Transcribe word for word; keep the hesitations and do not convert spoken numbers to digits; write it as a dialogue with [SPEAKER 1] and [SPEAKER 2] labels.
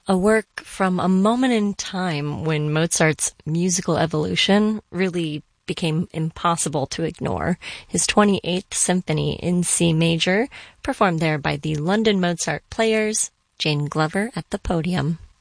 [SPEAKER 1] A work from a moment in time when Mozart's musical evolution really became impossible to ignore. His twenty-eighth Symphony in C major, performed there by the London Mozart Players, Jane Glover at the podium.